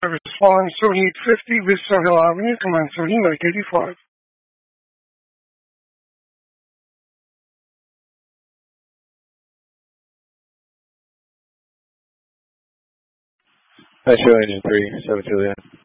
Service following 7850 Vista Hill Avenue, command 30, Medic 85. Metro Engine 3, 7 Juliet.